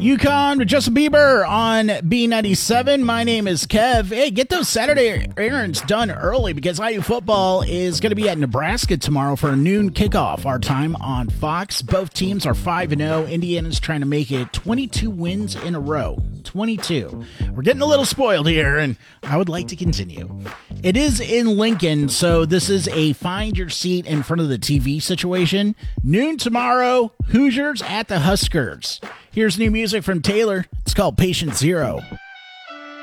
UConn with Justin Bieber on B97. My name is Kev. Hey, get those Saturday errands done early because IU football is going to be at Nebraska tomorrow for a noon kickoff, our time on Fox. Both teams are 5-0. Indiana's trying to make it 22 wins in a row. 22. We're getting a little spoiled here, and I would like to continue. It is in Lincoln, so this is a find your seat in front of the TV situation. Noon tomorrow, Hoosiers at the Huskers. Here's new music from Taylor. It's called Patient Zero.